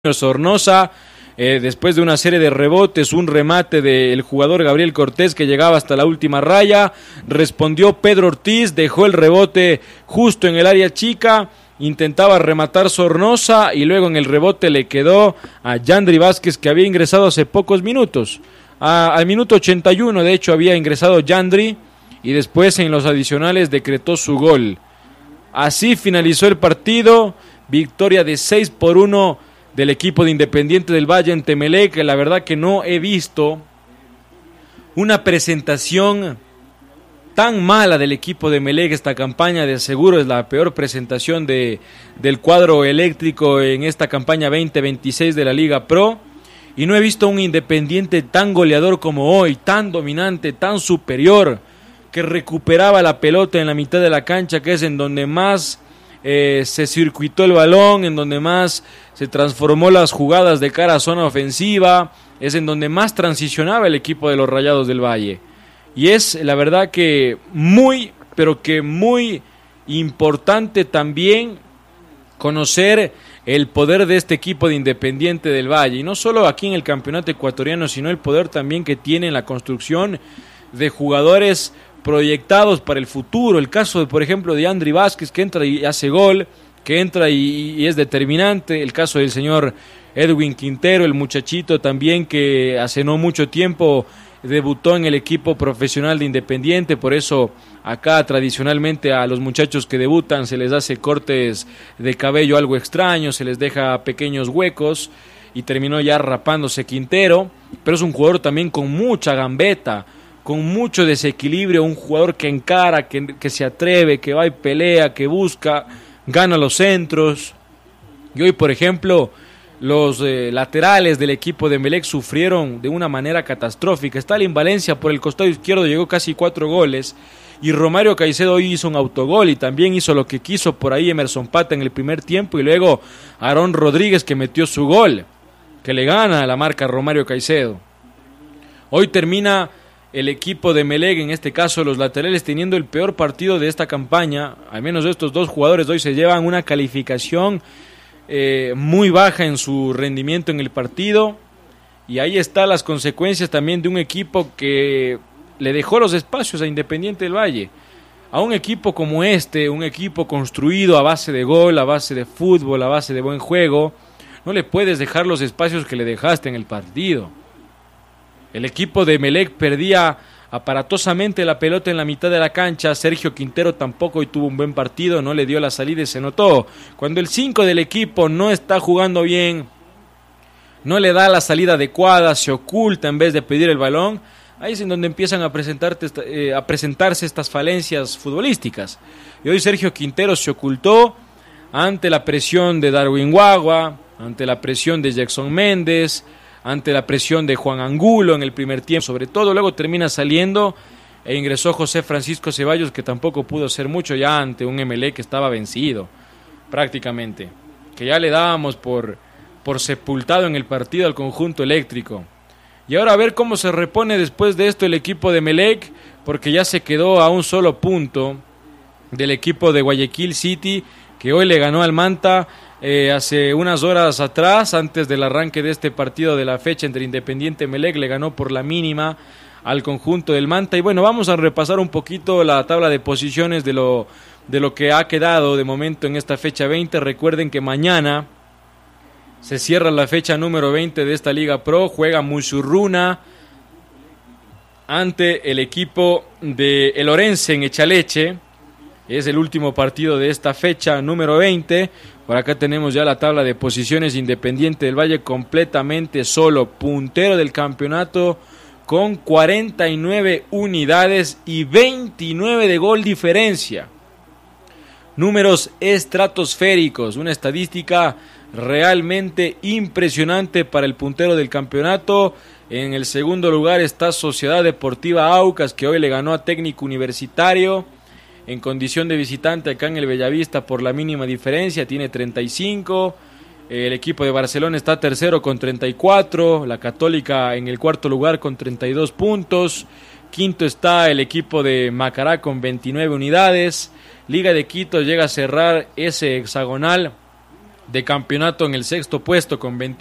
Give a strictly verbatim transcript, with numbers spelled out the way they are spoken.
Sornosa, eh, después de una serie de rebotes, un remate del jugador Gabriel Cortés que llegaba hasta la última raya, respondió Pedro Ortiz, dejó el rebote justo en el área chica, intentaba rematar Sornosa y luego en el rebote le quedó a Yandri Vázquez, que había ingresado hace pocos minutos, a, al minuto ochenta y uno de hecho había ingresado Yandri y después en los adicionales decretó su gol. Así finalizó el partido, victoria de seis por uno del equipo de Independiente del Valle en Emelec, que la verdad que no he visto una presentación tan mala del equipo de Emelec. Esta campaña de seguro es la peor presentación de, del cuadro eléctrico en esta campaña veinte veintiséis de la Liga Pro, y no he visto un Independiente tan goleador como hoy, tan dominante, tan superior, que recuperaba la pelota en la mitad de la cancha, que es en donde más Eh, se circuitó el balón, en donde más se transformó las jugadas de cara a zona ofensiva, es en donde más transicionaba el equipo de los Rayados del Valle. Y es la verdad que muy, pero que muy importante también conocer el poder de este equipo de Independiente del Valle, y no solo aquí en el campeonato ecuatoriano, sino el poder también que tiene en la construcción de jugadores proyectados para el futuro. El caso, de, por ejemplo, de Yandri Vázquez, que entra y hace gol, que entra y, y es determinante. El caso del señor Edwin Quintero, el muchachito también que hace no mucho tiempo debutó en el equipo profesional de Independiente. Por eso acá tradicionalmente a los muchachos que debutan se les hace cortes de cabello algo extraños, se les deja pequeños huecos, y terminó ya rapándose Quintero. Pero es un jugador también con mucha gambeta, con mucho desequilibrio, un jugador que encara, que, que se atreve, que va y pelea, que busca, gana los centros. Y hoy, por ejemplo, los eh, laterales del equipo de Emelec sufrieron de una manera catastrófica. Stalin Valencia por el costado izquierdo llegó casi cuatro goles, y Romario Caicedo hoy hizo un autogol, y también hizo lo que quiso por ahí Emerson Pata en el primer tiempo, y luego Aarón Rodríguez, que metió su gol, que le gana a la marca Romario Caicedo. Hoy termina el equipo de Emelec, en este caso los laterales, teniendo el peor partido de esta campaña. Al menos estos dos jugadores hoy se llevan una calificación eh, muy baja en su rendimiento en el partido, y ahí están las consecuencias también de un equipo que le dejó los espacios a Independiente del Valle. A un equipo como este, un equipo construido a base de gol, a base de fútbol, a base de buen juego, no le puedes dejar los espacios que le dejaste en el partido. El equipo de Emelec perdía aparatosamente la pelota en la mitad de la cancha. Sergio Quintero tampoco hoy tuvo un buen partido, no le dio la salida y se notó. Cuando el cinco del equipo no está jugando bien, no le da la salida adecuada, se oculta en vez de pedir el balón, ahí es en donde empiezan a, presentarte, eh, a presentarse estas falencias futbolísticas. Y hoy Sergio Quintero se ocultó ante la presión de Darwin Guagua, ante la presión de Jackson Méndez, ante la presión de Juan Angulo en el primer tiempo, sobre todo. Luego termina saliendo e ingresó José Francisco Ceballos, que tampoco pudo hacer mucho ya ante un Emelec que estaba vencido prácticamente, que ya le dábamos por, por sepultado en el partido al conjunto eléctrico. Y ahora a ver cómo se repone después de esto el equipo de Emelec, porque ya se quedó a un solo punto del equipo de Guayaquil City, que hoy le ganó al Manta eh, hace unas horas atrás, antes del arranque de este partido de la fecha entre Independiente y Emelec. Le ganó por la mínima al conjunto del Manta. Y bueno, vamos a repasar un poquito la tabla de posiciones de lo, de lo que ha quedado de momento en esta fecha veinte. Recuerden que mañana se cierra la fecha número veinte de esta Liga Pro. Juega Musurruna ante el equipo de El Orense en Echaleche. Es el último partido de esta fecha número veinte. Por acá tenemos ya la tabla de posiciones. Independiente del Valle completamente solo, puntero del campeonato con cuarenta y nueve unidades y veintinueve de gol diferencia. Números estratosféricos, una estadística realmente impresionante para el puntero del campeonato. En el segundo lugar está Sociedad Deportiva Aucas, que hoy le ganó a Técnico Universitario en condición de visitante acá en el Bellavista por la mínima diferencia, tiene treinta y cinco. El equipo de Barcelona está tercero con treinta y cuatro, la Católica en el cuarto lugar con treinta y dos puntos, quinto está el equipo de Macará con veintinueve unidades. Liga de Quito llega a cerrar ese hexagonal de campeonato en el sexto puesto con veintiuno